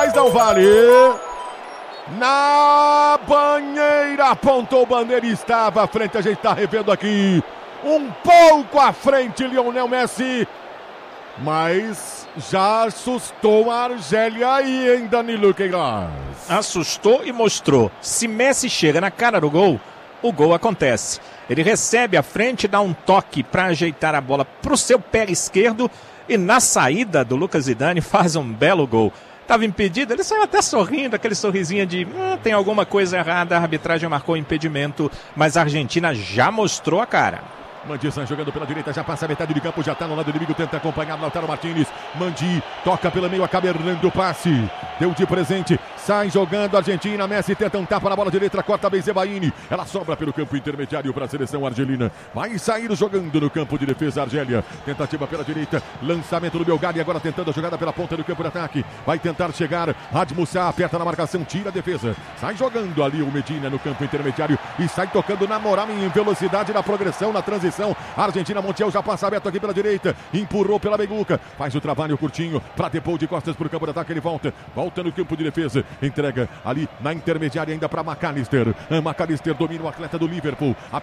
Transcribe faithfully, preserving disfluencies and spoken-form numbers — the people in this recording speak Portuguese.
mas não vale. Na banheira, apontou o bandeira e estava à frente, a gente está revendo aqui. Um pouco à frente, Lionel Messi. Mas já assustou a Argélia aí, hein, Danilo Queiroz? Assustou e mostrou. Se Messi chega na cara do gol, o gol acontece. Ele recebe à frente, dá um toque para ajeitar a bola para o seu pé esquerdo e na saída do Lucas Zidane faz um belo gol. Estava impedido, ele saiu até sorrindo, aquele sorrisinho de hum, tem alguma coisa errada, a arbitragem marcou impedimento, mas a Argentina já mostrou a cara. Mandizan jogando pela direita, já passa a metade de campo, já está no lado inimigo, tenta acompanhar Lautaro Martínez. Mandi toca pelo meio, acaba errando o passe. Deu de presente, sai jogando a Argentina. Messi tenta um tapa na bola direita, corta Benzebaini. Ela sobra pelo campo intermediário para a seleção argelina. Vai sair jogando no campo de defesa, Argélia. Tentativa pela direita, lançamento do Belgari, agora tentando a jogada pela ponta do campo de ataque. Vai tentar chegar, Admussá aperta na marcação, tira a defesa. Sai jogando ali o Medina no campo intermediário e sai tocando na moral, em velocidade, na progressão, na transição. A Argentina, Montiel já passa aberto aqui pela direita, empurrou pela Beguca, faz o trabalho curtinho para depois de costas para o campo de ataque, ele volta, volta no campo de defesa, entrega ali na intermediária ainda para McAllister. McAllister domina o atleta do Liverpool.